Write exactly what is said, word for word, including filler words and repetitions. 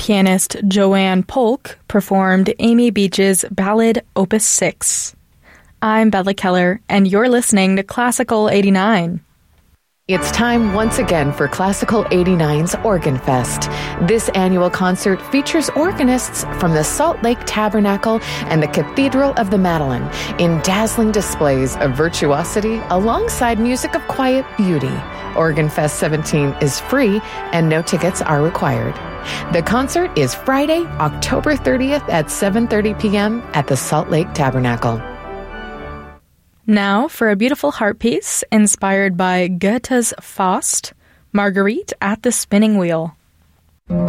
pianist Joanne Polk performed Amy Beach's Ballad Opus six. I'm Bella Keller, and you're listening to Classical eighty-nine. It's time once again for Classical eighty-nine's Organ Fest. This annual concert features organists from the Salt Lake Tabernacle and the Cathedral of the Madeleine in dazzling displays of virtuosity alongside music of quiet beauty. Organ Fest seventeen is free and no tickets are required. The concert is Friday, October thirtieth at seven thirty p.m. at the Salt Lake Tabernacle. Now for a beautiful harp piece inspired by Goethe's Faust, Marguerite at the Spinning Wheel.